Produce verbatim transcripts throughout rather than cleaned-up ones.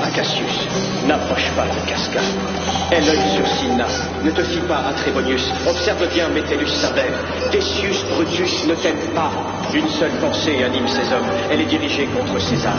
à Cassius, n'approche pas de Casca. Aie l'œil sur Cinna, ne te fie pas à Trébonius, observe bien Métellus Sabère. Decius Brutus ne t'aime pas. Une seule pensée anime ces hommes, elle est dirigée contre César.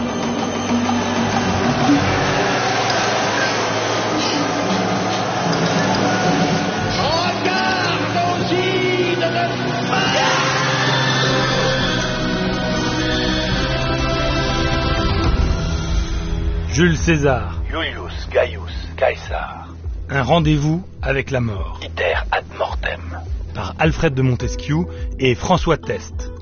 Jules César. Iulius Gaius Caesar. Un rendez-vous avec la mort. Iter ad mortem. Par Alfred de Montesquieu et François Teste.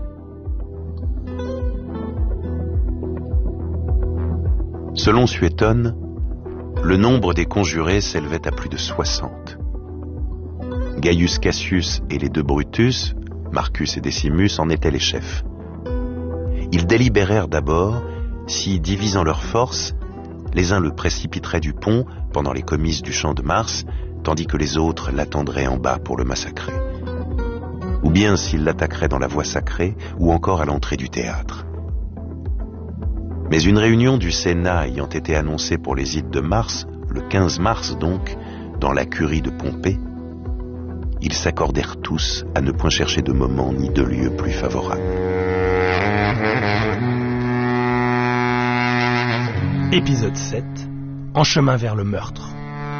Selon Suétone, le nombre des conjurés s'élevait à plus de soixante. Gaius Cassius et les deux Brutus, Marcus et Decimus, en étaient les chefs. Ils délibérèrent d'abord si, divisant leurs forces, les uns le précipiteraient du pont pendant les comices du champ de Mars, tandis que les autres l'attendraient en bas pour le massacrer. Ou bien s'ils l'attaqueraient dans la voie sacrée, ou encore à l'entrée du théâtre. Mais une réunion du Sénat ayant été annoncée pour les ides de mars, le quinze mars donc, dans la curie de Pompée, ils s'accordèrent tous à ne point chercher de moment ni de lieu plus favorable. Épisode sept. En chemin vers le meurtre.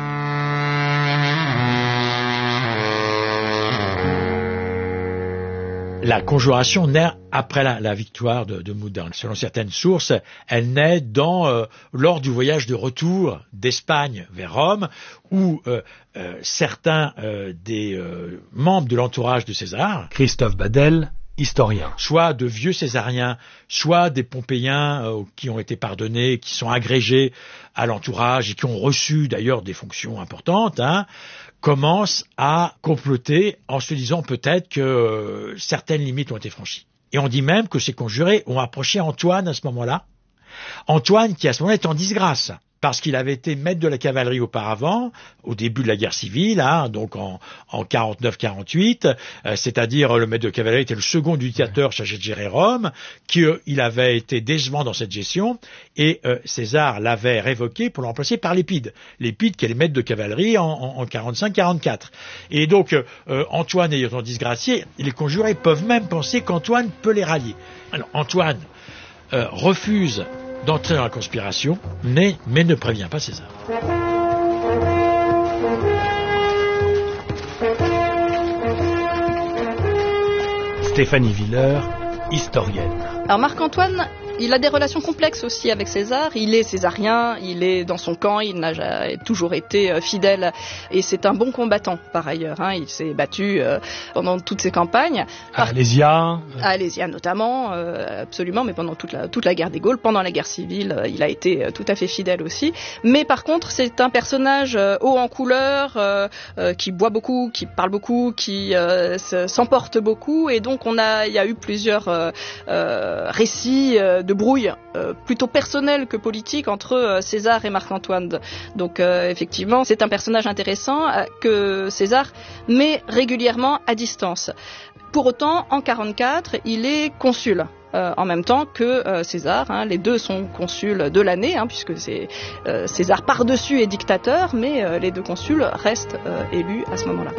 La conjuration naît après la, la victoire de, de Moudon. Selon certaines sources, elle naît dans, euh, lors du voyage de retour d'Espagne vers Rome, où euh, euh, certains euh, des euh, membres de l'entourage de César, Christophe Badel, historien, soit de vieux césariens, soit des pompéiens euh, qui ont été pardonnés, qui sont agrégés à l'entourage et qui ont reçu d'ailleurs des fonctions importantes, hein, commencent à comploter en se disant peut-être que euh, certaines limites ont été franchies. Et on dit même que ces conjurés ont approché Antoine à ce moment-là. Antoine qui à ce moment-là est en disgrâce, parce qu'il avait été maître de la cavalerie auparavant, au début de la guerre civile, hein, donc en, en quarante-neuf quarante-huit, euh, c'est-à-dire le maître de cavalerie était le second du dictateur chargé de gérer Rome, qu'il euh, avait été décevant dans cette gestion, et euh, César l'avait révoqué pour le remplacer par Lépide. Lépide qui est le maître de cavalerie en, en, en quarante-cinq quarante-quatre. Et donc, euh, Antoine ayant disgracié, les conjurés peuvent même penser qu'Antoine peut les rallier. Alors, Antoine euh, refuse d'entrer dans la conspiration, mais, mais ne prévient pas César. Stéphanie Villeur, historienne. Alors Marc-Antoine, il a des relations complexes aussi avec César. Il est césarien, il est dans son camp, il n'a toujours été fidèle et c'est un bon combattant par ailleurs. Hein. Il s'est battu euh, pendant toutes ses campagnes. À Alésia. À Alésia notamment, euh, absolument, mais pendant toute la, toute la guerre des Gaules, pendant la guerre civile, euh, il a été euh, tout à fait fidèle aussi. Mais par contre, c'est un personnage euh, haut en couleur, euh, euh, qui boit beaucoup, qui parle beaucoup, qui euh, s'emporte beaucoup, et donc on a, il y a eu plusieurs euh, euh, récits euh, de brouille euh, plutôt personnelle que politique entre euh, César et Marc-Antoine. Donc euh, effectivement, c'est un personnage intéressant euh, que César met régulièrement à distance. Pour autant, en quarante-quatre, il est consul. Euh, en même temps que euh, César, hein, les deux sont consuls de l'année, hein, puisque c'est, euh, César par-dessus est dictateur, mais euh, les deux consuls restent euh, élus à ce moment-là.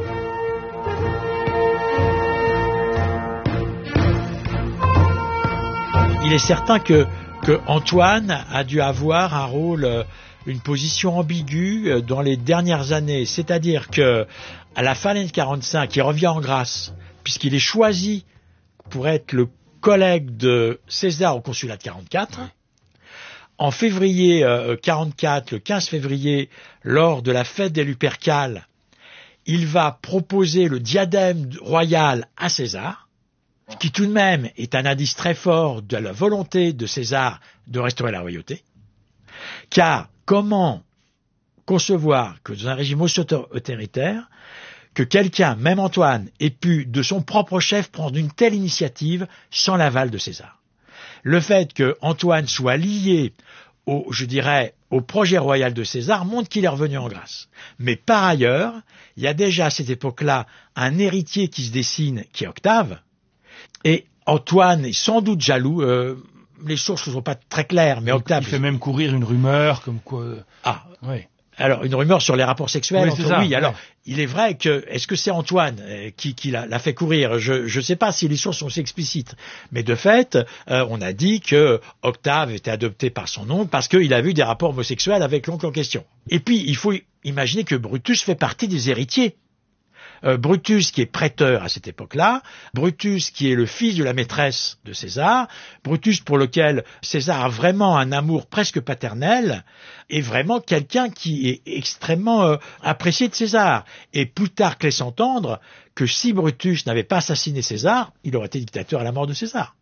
Il est certain que, que Antoine a dû avoir un rôle, une position ambiguë dans les dernières années. C'est-à-dire que à la fin de l'année quarante-cinq, il revient en grâce, puisqu'il est choisi pour être le collègue de César au consulat de quarante-quatre. En février euh, quarante-quatre, le quinze février, lors de la fête des Lupercales, il va proposer le diadème royal à César, ce qui tout de même est un indice très fort de la volonté de César de restaurer la royauté. Car comment concevoir que dans un régime aussi autoritaire, que quelqu'un, même Antoine, ait pu de son propre chef prendre une telle initiative sans l'aval de César? Le fait que Antoine soit lié au, je dirais, au projet royal de César montre qu'il est revenu en grâce. Mais par ailleurs, il y a déjà à cette époque-là un héritier qui se dessine, qui est Octave, et Antoine est sans doute jaloux. Euh, les sources ne sont pas très claires, mais Octave... Il fait même courir une rumeur comme quoi... Ah, oui. Alors, une rumeur sur les rapports sexuels oui, entre ça, oui. Ouais. Alors, il est vrai que est-ce que c'est Antoine euh, qui, qui l'a, l'a fait courir? Je ne sais pas si les sources sont aussi explicites, mais de fait, euh, on a dit que Octave était adopté par son oncle parce qu'il a eu des rapports homosexuels avec l'oncle en question. Et puis, il faut imaginer que Brutus fait partie des héritiers. Euh, Brutus qui est prêteur à cette époque-là, Brutus qui est le fils de la maîtresse de César, Brutus pour lequel César a vraiment un amour presque paternel, est vraiment quelqu'un qui est extrêmement euh, apprécié de César. Et Plutarque laisse entendre que si Brutus n'avait pas assassiné César, il aurait été dictateur à la mort de César.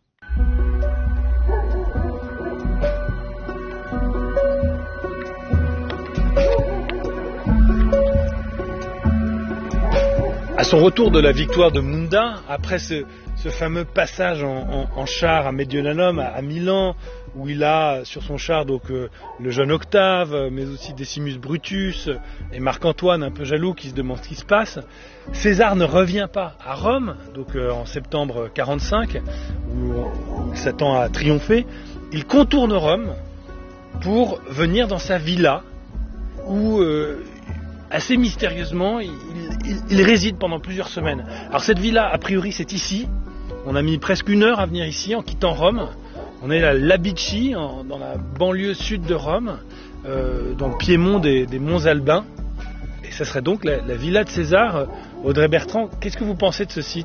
À son retour de la victoire de Munda, après ce, ce fameux passage en, en, en char à Mediolanum, à, à Milan, où il a sur son char donc euh, le jeune Octave, mais aussi Decimus Brutus et Marc-Antoine un peu jaloux qui se demandent ce qui se passe, César ne revient pas à Rome, donc euh, en septembre quarante-cinq, où, où il s'attend à triompher. Il contourne Rome pour venir dans sa villa, où... Euh, assez mystérieusement, il, il, il réside pendant plusieurs semaines. Alors cette villa, a priori, c'est ici. On a mis presque une heure à venir ici en quittant Rome. On est à Labici, en, dans la banlieue sud de Rome, euh, dans le piémont des, des monts Albins. Et ça serait donc la, la villa de César. Audrey Bertrand, qu'est-ce que vous pensez de ce site ?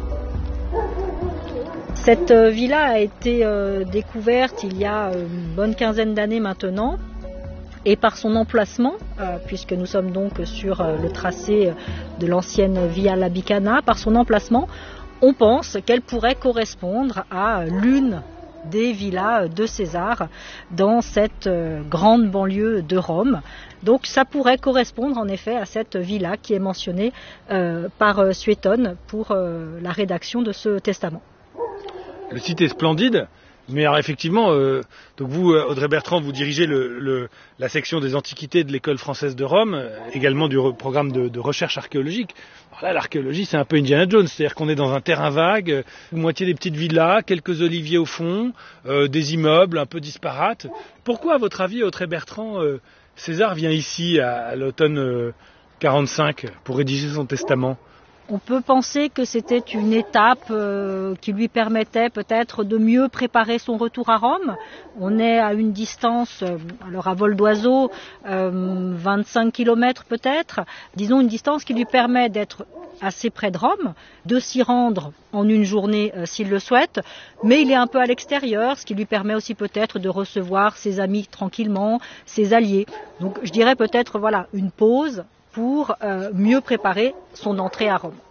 Cette euh, villa a été euh, découverte il y a une bonne quinzaine d'années maintenant. Et par son emplacement, euh, puisque nous sommes donc sur euh, le tracé de l'ancienne Via Labicana, par son emplacement, on pense qu'elle pourrait correspondre à l'une des villas de César dans cette euh, grande banlieue de Rome. Donc ça pourrait correspondre en effet à cette villa qui est mentionnée euh, par euh, Suétone pour euh, la rédaction de ce testament. Le site est splendide. Mais alors effectivement, euh, donc vous, Audrey Bertrand, vous dirigez le, le, la section des antiquités de l'école française de Rome, euh, également du re- programme de, de recherche archéologique. Alors là, l'archéologie, c'est un peu Indiana Jones, c'est-à-dire qu'on est dans un terrain vague, euh, moitié des petites villas, quelques oliviers au fond, euh, des immeubles un peu disparates. Pourquoi, à votre avis, Audrey Bertrand, euh, César vient ici à, à l'automne euh, quarante-cinq pour rédiger son testament ? On peut penser que c'était une étape euh, qui lui permettait peut-être de mieux préparer son retour à Rome. On est à une distance, euh, alors à vol d'oiseau, euh, vingt-cinq kilomètres peut-être, disons une distance qui lui permet d'être assez près de Rome, de s'y rendre en une journée euh, s'il le souhaite, mais il est un peu à l'extérieur, ce qui lui permet aussi peut-être de recevoir ses amis tranquillement, ses alliés. Donc je dirais peut-être voilà une pause pour euh, mieux préparer son entrée à Rome.